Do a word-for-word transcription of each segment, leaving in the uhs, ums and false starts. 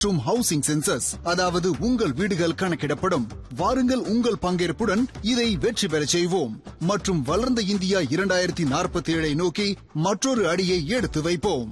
மற்றும் housing census, அதாவது உங்கள் வீடுகள் கணக்கிடப்படும். வாருங்கள், உங்கள் பங்கேற்புடன் இதை வெற்றி பெறச் செய்வோம் மற்றும் வளர்ந்த இந்தியா இரண்டாயிரத்தி நாற்பத்தி ஏழை நோக்கி மற்றொரு அடியை எடுத்து வைப்போம்.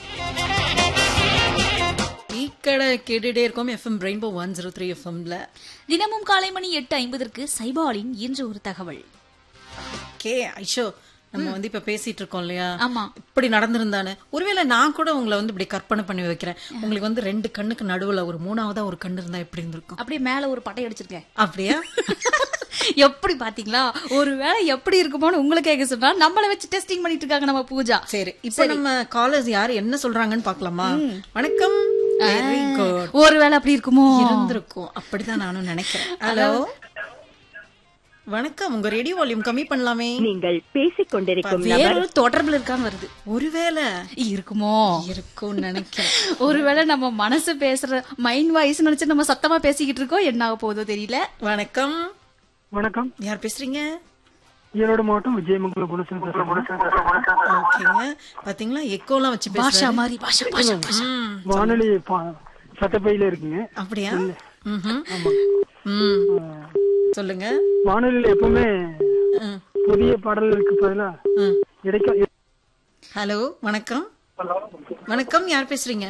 கேட்டுட்டே இருக்கோம் FM rainbow one zero three எஃப்எம்ல. தினமும் காலை மணி எட்டு ஐம்பதற்கு சைபாலின் இன்று ஒரு தகவல். கே ஐஷோ, நம்ம வந்து இப்ப பேசிட்டு இருக்கோம் இல்லையா, ஆமா, இப்படி நடந்திருந்தானே. ஒருவேளை நான் கூட உங்களை வந்து இப்படி கற்பனை பண்ணி வைக்கிறேன். உங்களுக்கு வந்து ரெண்டு கண்ணுக்கு நடுவுல ஒரு மூணாவதா ஒரு கண்ணு இருந்தா எப்படி இருந்திருக்கும்? அப்படியே மேல ஒரு பட்டை அடிச்சிருக்கேன். அப்படியா? எப்படி பாத்தீங்களா? ஒரு வேளை எப்படி இருக்குமோன்னு உங்களுக்கு கேட்க சொன்னா நம்மள வச்சு டெஸ்டிங் பண்ணிட்டு இருக்காங்க நம்ம பூஜா. சரி, இப்ப நம்ம காலேஜ் யாரு என்ன சொல்றாங்கன்னு பாக்கலாமா? வணக்கம். ஒருவேளை அப்படி இருக்குமோ? இருந்திருக்கும், அப்படிதான் நானும் நினைக்கிறேன். ஹலோ, வணக்கம். உங்க ரேடியோ வால்யூம் கம்மி பண்ணலாமே. நீங்கள் பேசிக் கொண்டிருக்கும் வேறொரு தொடர்புல இருக்கான்னு வருது. ஒருவேளை இருக்குமோ? இருக்கும்னு நினைக்கிறேன். ஒருவேளை நம்ம மனசு பேசுற மைண்ட் வாய்ஸ் நினைச்சு நம்ம சத்தமா பேசிக்கிட்டு இருக்கோம். என்ன ஆக போதோ தெரியல. வணக்கம். வணக்கம், யார் பேசுறீங்க? ஈரோடு மாவட்டம் விஜயமங்கலம் குணசேகரன். ஓகேங்க, பாத்தீங்களா எக்கோலாம் வச்சு பாஷா பேசுறாரு. மாதிரி பாஷா பாஷா பாஷா. வானொலி சட்டப்பையில இருக்குங்க. அப்படியா? ஆமா. ம், சொல்லுங்க. வானொலியில எப்பவுமே புதிய பாடல்களுக்கு பதிலா இடைக்க. ஹலோ, வணக்கம். வணக்கம், யார் பேசுறீங்க?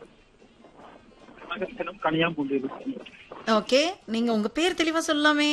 ஓகே, நீங்க உங்க பேர் தெளிவா சொல்லலாமே.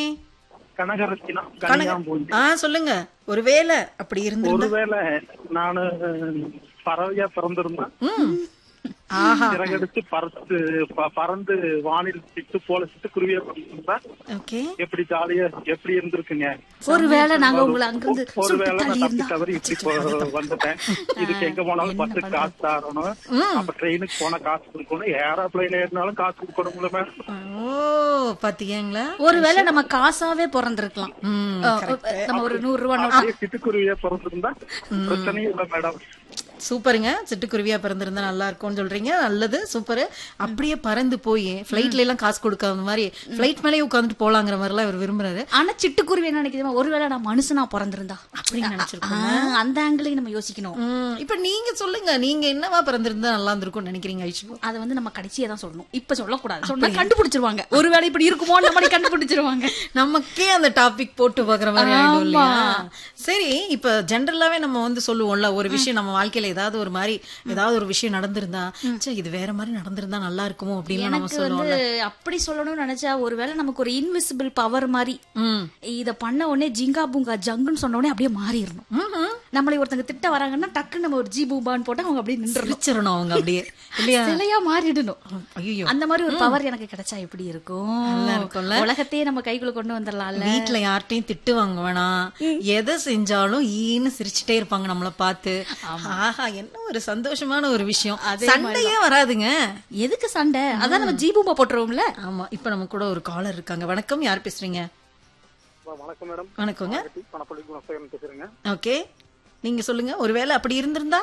ஆ, சொல்லுங்க. ஒருவேளை அப்படி இருந்து ஒருவேளை நானு பறவையா பிறந்திருந்தேன், சிறகடிச்சு பறந்து பறந்து வானில் சிட்டு போல சிட்டுக்குருவியா பிறந்திருந்தேன், எப்படி ஜாலியா எப்படி இருந்திருக்குங்க. ஒருவேளை நாங்க உங்களை அங்கிருந்து ஒருவேளை நான் தப்பி தவறி இப்படி வந்துட்டேன். இதுக்கு எங்க போனாலும் பஸ்ஸுக்கு காசு தரணும், அப்ப ட்ரெயினுக்கு போனா காசு கொடுக்கணும், ஏரோப்ளைன்ல ஏறினாலும் காசு கொடுக்கணும்ல மேம். ஓ, பாத்தீங்களா? ஒருவேளை நம்ம காசாவே பிறந்திருக்கலாம். நம்ம ஒரு நூறு ரூபாய் சிட்டுக்குருவியா பிறந்திருந்தா பிரச்சனையும் இல்ல மேடம். சூப்பருங்க. சிட்டுக்குருவியா பிறந்திருந்தா நல்லா இருக்கும்னு சொல்றீங்க. நல்லது, சூப்பர். அப்படியே பறந்து போய் பிளைட்ல எல்லாம் காசு கொடுக்காத மாதிரி பிளைட் மேலேயே உட்காந்துட்டு போலாங்கிற மாதிரி எல்லாம் இவர் விரும்புறாரு. ஆனா சிட்டுக்குருவி என்ன நினைக்கிறேன், ஒருவேளை நான் மனுஷனா பிறந்திருந்தா அப்படின்னு நினைச்சிருக்கோம். அந்த ஆங்கிளையும் நம்ம யோசிக்கணும். இப்ப நீங்க சொல்லுங்க, நீங்க என்னவா பிறந்திருந்தா நல்லா இருந்திருக்கும் நினைக்கிறீங்க ஐஷு? அதை வந்து நம்ம கடைசியா தான் சொல்லணும், இப்ப சொல்லக்கூடாது. சொன்னா கண்டுபிடிச்சிருவாங்க. ஒருவேளை இப்படி இருக்குமோ நம்ம கண்டுபிடிச்சிருவாங்க. நமக்கே அந்த டாபிக் போட்டு பாக்குற மாதிரி ஆயிடும் இல்லையா? சரி, இப்ப ஜெனரலாவே நம்ம வந்து சொல்லுவோம்ல, ஒரு விஷயம் நம்ம வாழ்க்கையில ஏதாவது ஒரு மாதிரி ஏதாவது ஒரு விஷயம் நடந்திருந்தா, இது வேற மாதிரி நடந்திருந்தா நல்லா இருக்குமோ அப்படின்னு நம்ம சொல்லுவோம். அப்படி சொல்லணும்னு நினைச்சா, ஒருவேளை நமக்கு ஒரு இன்விசிபிள் பவர் மாதிரி இத பண்ண உடனே ஜிங்கா பூங்கா ஜங்குன்னு சொன்ன உடனே அப்படியே மாறிடணும். நம்மளை ஒருத்தங்க திட்ட வராங்கன்னா டக்குன்னு நம்ம ஒரு ஜி பூபான்னு போட்டு அவங்க அப்படியே நின்றுச்சிடணும். அவங்க அப்படியே இல்லையா, சிலையா மாறிடணும். ஐயோ, அந்த மாதிரி ஒரு பவர் எனக்கு கிடைச்சா எப்படி இருக்கும்? நல்லா இருக்கும்ல. உலகத்தையே நம்ம கைக்குள்ள கொண்டு வந்துடலாம்ல. வீட்டுல யார்ட்டையும் திட்டு வாங்க வேணாம், எதை செஞ்சாலும் ஈன்னு சிரிச்சுட்டே இருப்பாங்க நம்மள பார்த்து. ஆஹா, என்ன ஒரு சந்தோஷமான ஒரு விஷயம். சண்டையே வராதுங்க. எதுக்கு சண்டை? அதான் நம்ம ஜீபூம்பா போட்டுருவோம்ல. ஆமா. இப்ப நம்ம கூட ஒரு காலர் இருக்காங்க. வணக்கம், யார் பேசுறீங்க? வணக்கம் மேடம். வணக்கங்க. பேசுறேங்க. ஓகே, நீங்க சொல்லுங்க. ஒருவேளை அப்படி இருந்திருந்தா?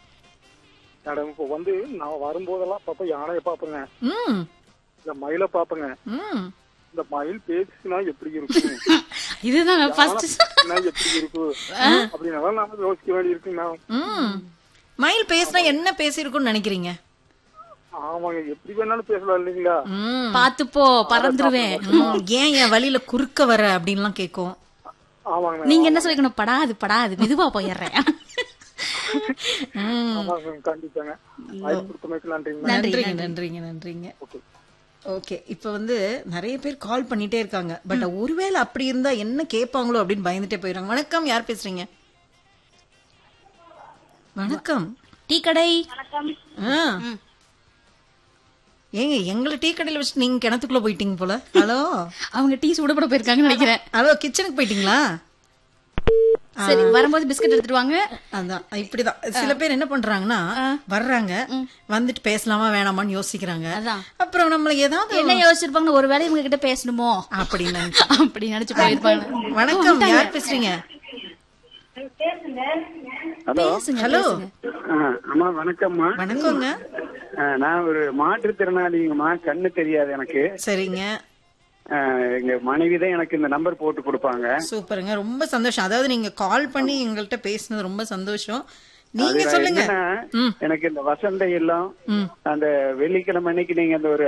மேடம், இப்போ வந்து நான் வரும்போதெல்லாம் பாப்பா யானையை பாப்பேங்க, இந்த மயிலை பாப்பேங்க. இந்த மயில் பேசுனா எப்படி இருக்கும், இதுதான் எப்படி இருக்கும் அப்படின்னு நாம யோசிக்க வேண்டி இருக்குங்க. மயில் பேசினா என்ன பேசிருக்கும்னு நினைக்கிறீங்க? ஆமாங்க, எப்படி வேணாலும் பேசலாம் இல்லைங்களா? பாத்துப்போ பறந்துருவேன், ஏன் என் வழியில குறுக்க வர அப்படின்னு கேக்கும். ஆமாங்க. நீங்க என்ன சொல்லிக்கணும்? படாது படாது, மெதுவா போயிடுறேன். கண்டிப்பாங்க. நன்றிங்க நன்றிங்க நன்றிங்க. ஓகே, இப்ப வந்து நிறைய பேர் கால் பண்ணிட்டே இருக்காங்க. பட் ஒருவேளை அப்படி இருந்தா என்ன கேட்பாங்களோ அப்படின்னு பயந்துட்டே போயிடுறாங்க. வணக்கம், யார் பேசுறீங்க? வணக்கம். டீ கடை. ஏங்க, எங்களை டீ கடையில வச்சு நீங்க கிணத்துக்குள்ள போயிட்டீங்க போல. ஹலோ, அவங்க டீ சூடப்பட போயிருக்காங்கன்னு நினைக்கிறேன். ஹலோ, கிச்சனுக்கு போயிட்டீங்களா? சரி, வரும்போது பிஸ்கட் எடுத்துட்டு வாங்க. அதான் இப்படிதான் சில பேர் என்ன பண்றாங்கன்னா, வர்றாங்க, வந்துட்டு பேசலாமா வேணாமான்னு யோசிக்கிறாங்க. அப்புறம் நம்மள ஏதாவது என்ன யோசிச்சிருப்பாங்க, ஒரு வேளை இவங்க கிட்ட பேசணுமோ அப்படின்னு அப்படி நினைச்சு போயிருப்பாங்க. வணக்கம், யார் பேசுறீங்க? ஹலோ. ஹலோ. அம்மா வணக்கம்மா. வணக்கங்க. நான் ஒரு மாற்றுத்திறனாளிங்கம்மா, கண்ணு தெரியாது எனக்கு. சரிங்க. எங்க மனைவிதான் எனக்கு இந்த நம்பர் போட்டு கொடுப்பாங்க. சூப்பருங்க, ரொம்ப சந்தோஷம். அதாவது நீங்க கால் பண்ணி எங்கள்கிட்ட பேசினது ரொம்ப சந்தோஷம். நீங்க அது சொல்லுங்க. என்னன்னா, ம். எனக்கு இந்த வசந்த இல்லம் அந்த வெள்ளிக்கிழமை அன்னைக்கு நீங்க அந்த ஒரு